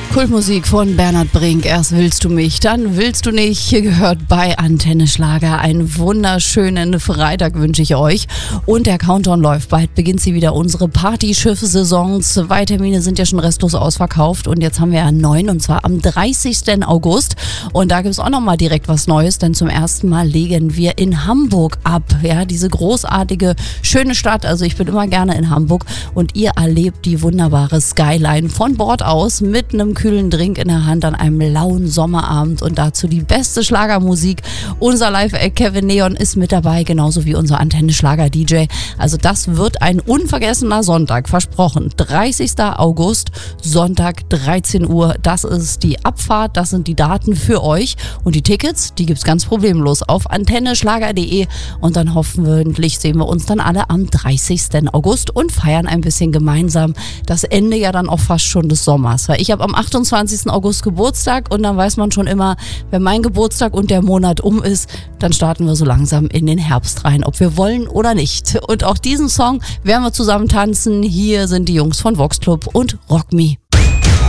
Kultmusik von Bernhard Brink. Erst willst du mich, dann willst du nicht. Hier gehört bei Antenne Schlager. Einen wunderschönen Freitag wünsche ich euch. Und der Countdown läuft. Bald beginnt sie wieder, unsere Partyschiff-Saison. 2 Termine sind ja schon restlos ausverkauft. Und jetzt haben wir ja 9, und zwar am 30. August. Und da gibt es auch nochmal direkt was Neues, denn zum ersten Mal legen wir in Hamburg ab. Ja, diese großartige, schöne Stadt. Also ich bin immer gerne in Hamburg. Und ihr erlebt die wunderbare Skyline von Bord aus mit einem kühlen Drink in der Hand an einem lauen Sommerabend und dazu die beste Schlagermusik. Unser Live-Act Kevin Neon ist mit dabei, genauso wie unser Antenne-Schlager-DJ. Also das wird ein unvergessener Sonntag, versprochen. 30. August, Sonntag, 13 Uhr. Das ist die Abfahrt, das sind die Daten für euch. Und die Tickets, die gibt's ganz problemlos auf antenneschlager.de. Und dann hoffentlich sehen wir uns dann alle am 30. August und feiern ein bisschen gemeinsam das Ende ja dann auch fast schon des Sommers. Weil ich habe am 28. August Geburtstag und dann weiß man schon immer, wenn mein Geburtstag und der Monat um ist, dann starten wir so langsam in den Herbst rein, ob wir wollen oder nicht. Und auch diesen Song werden wir zusammen tanzen. Hier sind die Jungs von Vox Club und Rock Me.